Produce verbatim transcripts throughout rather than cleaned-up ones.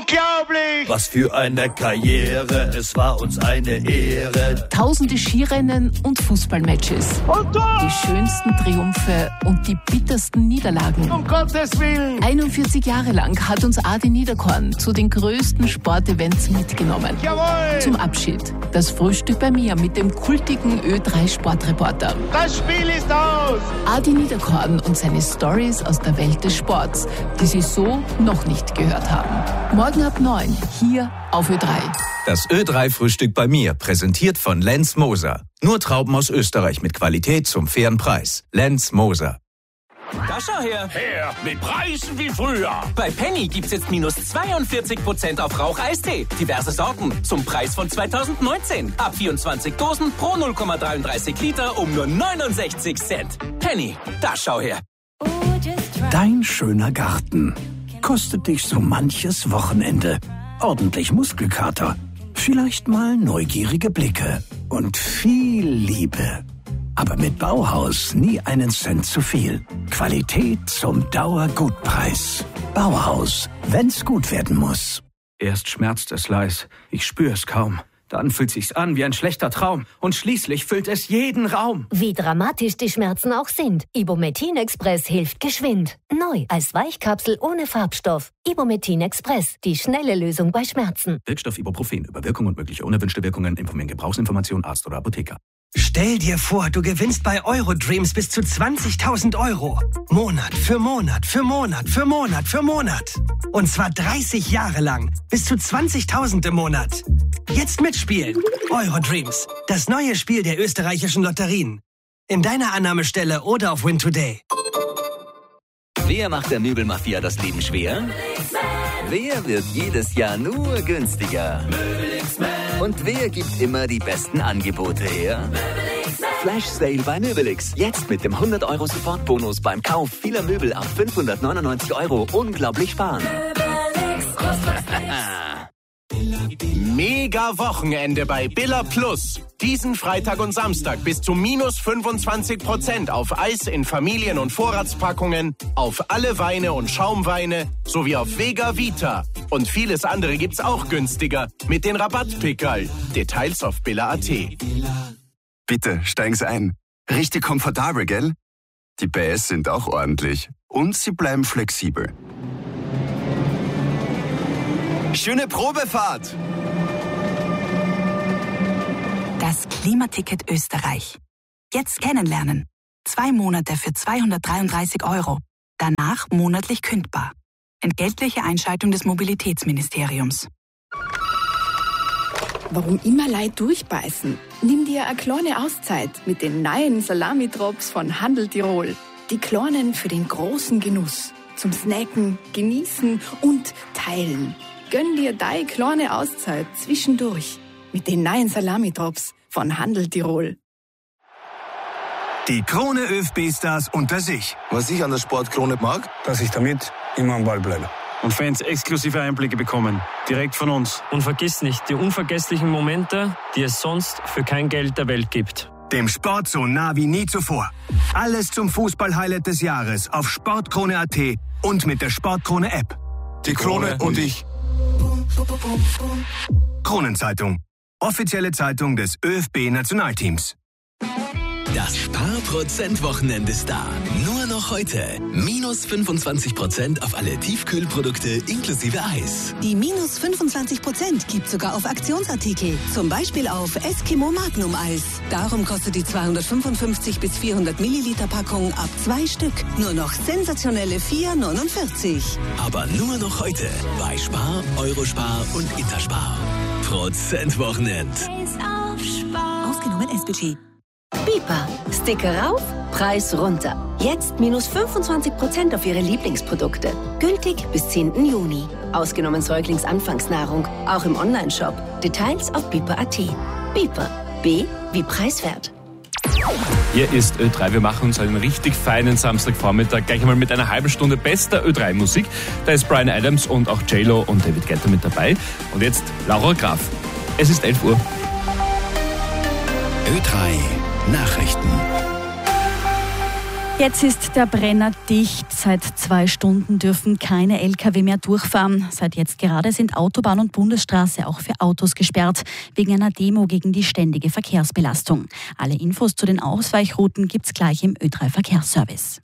Unglaublich! Was für eine Karriere, es war uns eine Ehre. Tausende Skirennen und Fußballmatches. Und Tor! Die schönsten Triumphe und die bittersten Niederlagen. Um Gottes Willen! einundvierzig Jahre lang hat uns Adi Niederkorn zu den größten Sportevents mitgenommen. Jawohl! Zum Abschied das Frühstück bei mir mit dem kultigen Ö drei Sportreporter. Das Spiel ist aus! Adi Niederkorn und seine Stories aus der Welt des Sports, die Sie so noch nicht gehört haben. Morgen ab neun, hier auf Ö drei. Das Ö drei Frühstück bei mir, präsentiert von Lenz Moser. Nur Trauben aus Österreich mit Qualität zum fairen Preis. Lenz Moser. Da schau her. Her, mit Preisen wie früher. Bei Penny gibt's jetzt minus zweiundvierzig Prozent auf Rauch-Eistee. Diverse Sorten zum Preis von zweitausendneunzehn. Ab vierundzwanzig Dosen pro null Komma dreiunddreißig Liter um nur neunundsechzig Cent. Penny, da schau her. Dein schöner Garten kostet dich so manches Wochenende. Ordentlich Muskelkater, vielleicht mal neugierige Blicke und viel Liebe. Aber mit Bauhaus nie einen Cent zu viel. Qualität zum Dauergutpreis. Bauhaus, wenn's gut werden muss. Erst schmerzt es leis, ich spür es kaum. Dann fühlt sich's an wie ein schlechter Traum. Und schließlich füllt es jeden Raum. Wie dramatisch die Schmerzen auch sind. Ibumetin Express hilft geschwind. Neu als Weichkapsel ohne Farbstoff. Ibumetin Express, die schnelle Lösung bei Schmerzen. Wirkstoff Ibuprofen. Über Wirkung und mögliche unerwünschte Wirkungen informieren Gebrauchsinformation Arzt oder Apotheker. Stell dir vor, du gewinnst bei Eurodreams bis zu zwanzigtausend Euro. Monat für Monat für Monat für Monat für Monat. Und zwar dreißig Jahre lang. Bis zu zwanzigtausend im Monat. Jetzt mitspielen. Eurodreams. Das neue Spiel der österreichischen Lotterien. In deiner Annahmestelle oder auf Win Today. Wer macht der Möbelmafia das Leben schwer? Wer wird jedes Jahr nur günstiger? Und wer gibt immer die besten Angebote her? Flash Sale bei Möbelix. Jetzt mit dem hundert Euro Sofortbonus beim Kauf vieler Möbel ab fünfhundertneunundneunzig Euro. Unglaublich sparen. Mega Wochenende bei Billa Plus. Diesen Freitag und Samstag bis zu minus fünfundzwanzig Prozent auf Eis in Familien- und Vorratspackungen, auf alle Weine und Schaumweine sowie auf Vega Vita. Und vieles andere gibt's auch günstiger mit den Rabattpickerl. Details auf billa punkt at. Bitte, steigen Sie ein. Richtig komfortabel, gell? Die P S sind auch ordentlich. Und sie bleiben flexibel. Schöne Probefahrt! Das Klimaticket Österreich. Jetzt kennenlernen. Zwei Monate für zweihundertdreiunddreißig Euro. Danach monatlich kündbar. Entgeltliche Einschaltung des Mobilitätsministeriums. Warum immer Leid durchbeißen? Nimm dir eine kleine Auszeit mit den neuen Salami-Drops von Handel Tirol. Die kleinen für den großen Genuss. Zum Snacken, Genießen und Teilen. Gönn dir deine kleine Auszeit zwischendurch mit den neuen Salami-Drops von Handel Tirol. Die Krone ÖFB-Stars unter sich. Was ich an der Sportkrone mag, dass ich damit immer am Ball bleibe. Und Fans exklusive Einblicke bekommen, direkt von uns. Und vergiss nicht die unvergesslichen Momente, die es sonst für kein Geld der Welt gibt. Dem Sport so nah wie nie zuvor. Alles zum Fußball-Highlight des Jahres auf sportkrone punkt at und mit der Sportkrone-App. Die Krone und ich. Kronenzeitung. Offizielle Zeitung des ÖFB-Nationalteams. Das Sparprozent-Wochenende ist da. Nur noch heute. Minus fünfundzwanzig Prozent auf alle Tiefkühlprodukte inklusive Eis. Die minus fünfundzwanzig Prozent gibt sogar auf Aktionsartikel. Zum Beispiel auf Eskimo Magnum Eis. Darum kostet die zweihundertfünfundfünfzig bis vierhundert Milliliter Packung ab zwei Stück nur noch sensationelle vier neunundvierzig. Aber nur noch heute bei Spar, Eurospar und Interspar. Prozentwochenend. Ausgenommen S-Budget. Bipa. Sticker rauf, Preis runter. Jetzt minus fünfundzwanzig Prozent auf Ihre Lieblingsprodukte. Gültig bis zehnten Juni. Ausgenommen Säuglingsanfangsnahrung. Auch im Onlineshop. Details auf bipa punkt at. Bipa. B wie preiswert. Hier ist Ö drei. Wir machen uns einen richtig feinen Samstagvormittag. Gleich einmal mit einer halben Stunde bester Ö drei Musik. Da ist Bryan Adams und auch J-Lo und David Guetta mit dabei. Und jetzt Laura Graf. Es ist elf Uhr. Ö drei Nachrichten. Jetzt ist der Brenner dicht. Seit zwei Stunden dürfen keine L K W mehr durchfahren. Seit jetzt gerade sind Autobahn und Bundesstraße auch für Autos gesperrt, wegen einer Demo gegen die ständige Verkehrsbelastung. Alle Infos zu den Ausweichrouten gibt's gleich im Ö drei Verkehrsservice.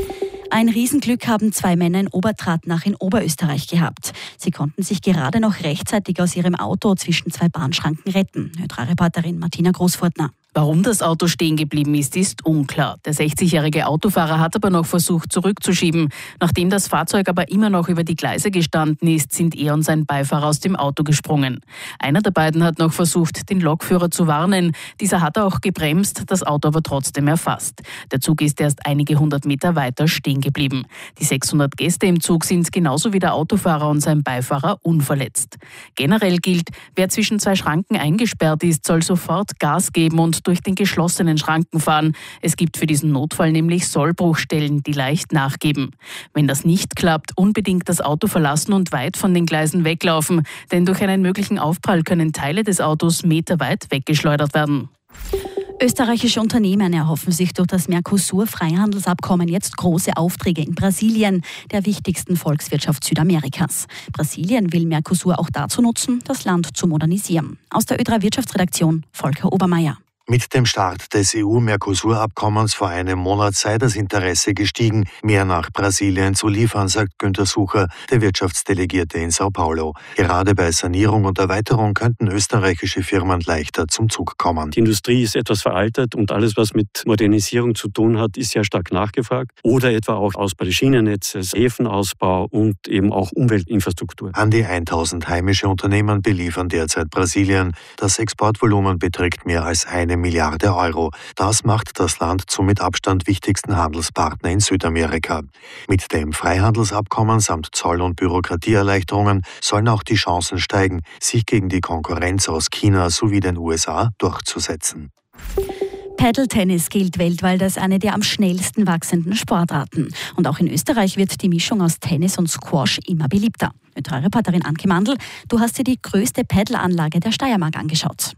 Ein Riesenglück haben zwei Männer in Obertratnach in Oberösterreich gehabt. Sie konnten sich gerade noch rechtzeitig aus ihrem Auto zwischen zwei Bahnschranken retten. Ö drei Reporterin Martina Großfurtner. Warum das Auto stehen geblieben ist, ist unklar. Der sechzigjährige Autofahrer hat aber noch versucht, zurückzuschieben. Nachdem das Fahrzeug aber immer noch über die Gleise gestanden ist, sind er und sein Beifahrer aus dem Auto gesprungen. Einer der beiden hat noch versucht, den Lokführer zu warnen. Dieser hat auch gebremst, das Auto aber trotzdem erfasst. Der Zug ist erst einige hundert Meter weiter stehen geblieben. Die sechshundert Gäste im Zug sind genauso wie der Autofahrer und sein Beifahrer unverletzt. Generell gilt, wer zwischen zwei Schranken eingesperrt ist, soll sofort Gas geben und durch den geschlossenen Schranken fahren. Es gibt für diesen Notfall nämlich Sollbruchstellen, die leicht nachgeben. Wenn das nicht klappt, unbedingt das Auto verlassen und weit von den Gleisen weglaufen, denn durch einen möglichen Aufprall können Teile des Autos meterweit weggeschleudert werden. Österreichische Unternehmen erhoffen sich durch das Mercosur-Freihandelsabkommen jetzt große Aufträge in Brasilien, der wichtigsten Volkswirtschaft Südamerikas. Brasilien will Mercosur auch dazu nutzen, das Land zu modernisieren. Aus der Ö drei Wirtschaftsredaktion Volker Obermeier. Mit dem Start des E U-Mercosur-Abkommens vor einem Monat sei das Interesse gestiegen, mehr nach Brasilien zu liefern, sagt Günter Sucher, der Wirtschaftsdelegierte in Sao Paulo. Gerade bei Sanierung und Erweiterung könnten österreichische Firmen leichter zum Zug kommen. Die Industrie ist etwas veraltet und alles, was mit Modernisierung zu tun hat, ist sehr stark nachgefragt. Oder etwa auch Ausbau des Schienennetzes, Häfenausbau und eben auch Umweltinfrastruktur. An die tausend heimische Unternehmen beliefern derzeit Brasilien. Das Exportvolumen beträgt mehr als eine Milliarde Euro. Das macht das Land zum mit Abstand wichtigsten Handelspartner in Südamerika. Mit dem Freihandelsabkommen samt Zoll- und Bürokratieerleichterungen sollen auch die Chancen steigen, sich gegen die Konkurrenz aus China sowie den U S A durchzusetzen. Paddle-Tennis gilt weltweit als eine der am schnellsten wachsenden Sportarten. Und auch in Österreich wird die Mischung aus Tennis und Squash immer beliebter. Ö drei Reporterin Anke Mandl, du hast dir die größte Paddle-Anlage der Steiermark angeschaut.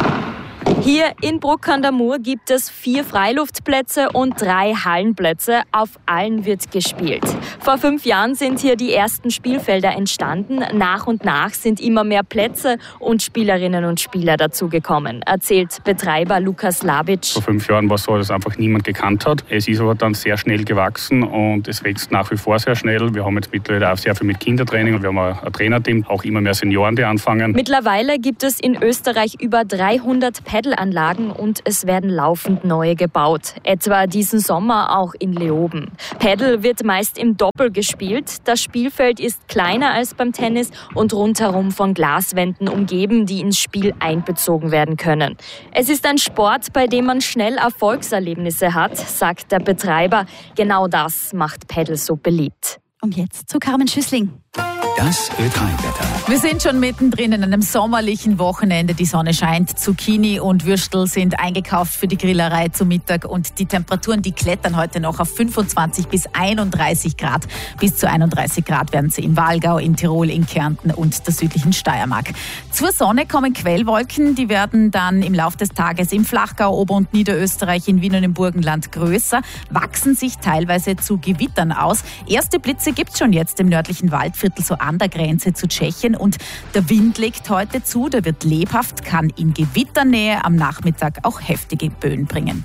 Hier in Bruck an der Mur gibt es vier Freiluftplätze und drei Hallenplätze. Auf allen wird gespielt. Vor fünf Jahren sind hier die ersten Spielfelder entstanden. Nach und nach sind immer mehr Plätze und Spielerinnen und Spieler dazugekommen, erzählt Betreiber Lukas Labic. Vor fünf Jahren war es so, dass einfach niemand gekannt hat. Es ist aber dann sehr schnell gewachsen und es wächst nach wie vor sehr schnell. Wir haben jetzt mittlerweile auch sehr viel mit Kindertraining und wir haben ein Trainerteam, auch immer mehr Senioren, die anfangen. Mittlerweile gibt es in Österreich über dreihundert Paddle-Anlagen und es werden laufend neue gebaut. Etwa diesen Sommer auch in Leoben. Paddle wird meist im Doppel gespielt. Das Spielfeld ist kleiner als beim Tennis und rundherum von Glaswänden umgeben, die ins Spiel einbezogen werden können. Es ist ein Sport, bei dem man schnell Erfolgserlebnisse hat, sagt der Betreiber. Genau das macht Paddle so beliebt. Und jetzt zu Carmen Schüssling. Das Ö drei Wetter. Wir sind schon mittendrin in einem sommerlichen Wochenende. Die Sonne scheint, Zucchini und Würstel sind eingekauft für die Grillerei zum Mittag und die Temperaturen, die klettern heute noch auf fünfundzwanzig bis einunddreißig Grad. Bis zu einunddreißig Grad werden sie in Walgau, in Tirol, in Kärnten und der südlichen Steiermark. Zur Sonne kommen Quellwolken, die werden dann im Laufe des Tages im Flachgau, Ober- und Niederösterreich, in Wien und im Burgenland größer, wachsen sich teilweise zu Gewittern aus. Erste Blitze gibt es schon jetzt im nördlichen Waldviertel, so an der Grenze zu Tschechien, und der Wind legt heute zu, der wird lebhaft, kann in Gewitternähe am Nachmittag auch heftige Böen bringen.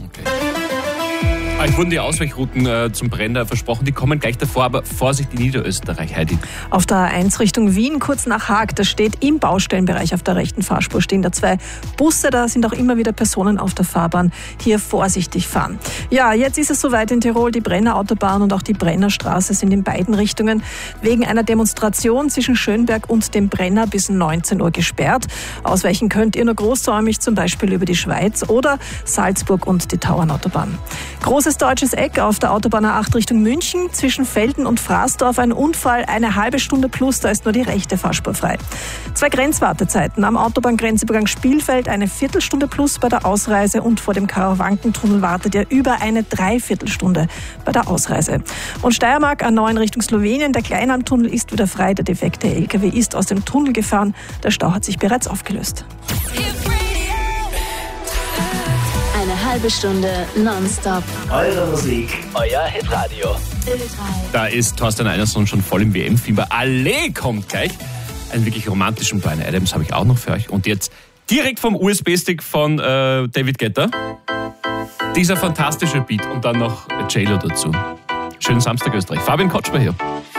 Euch wurden die Ausweichrouten äh, zum Brenner versprochen, die kommen gleich davor, aber Vorsicht in Niederösterreich, Heidi. Auf der A eins Richtung Wien, kurz nach Haag, da steht im Baustellenbereich auf der rechten Fahrspur stehen da zwei Busse, da sind auch immer wieder Personen auf der Fahrbahn. Hier vorsichtig fahren. Ja, jetzt ist es soweit in Tirol, die Brennerautobahn und auch die Brennerstraße sind in beiden Richtungen wegen einer Demonstration zwischen Schönberg und dem Brenner bis neunzehn Uhr gesperrt. Ausweichen könnt ihr nur großräumig, zum Beispiel über die Schweiz oder Salzburg und die Tauernautobahn. Großes deutsches Eck auf der Autobahn A acht Richtung München, zwischen Velden und Fraßdorf ein Unfall, eine halbe Stunde plus, da ist nur die rechte Fahrspur frei. Zwei Grenzwartezeiten am Autobahngrenzübergang Spielfeld, eine Viertelstunde plus bei der Ausreise und vor dem Karawankentunnel wartet ihr über eine Dreiviertelstunde bei der Ausreise. Und Steiermark A neun Richtung Slowenien, der Kleinalmtunnel ist wieder frei, der defekte L K W ist aus dem Tunnel gefahren, der Stau hat sich bereits aufgelöst. Eine halbe halbe Stunde nonstop. Eure Musik, euer Hitradio. Da ist Thorsten Einerson schon voll im W M-Fieber. Allee kommt gleich. Einen wirklich romantischen Bryan Adams habe ich auch noch für euch. Und jetzt direkt vom U S B-Stick von äh, David Guetta. Dieser fantastische Beat und dann noch J-Lo dazu. Schönen Samstag, Österreich. Fabian Kotschmer hier.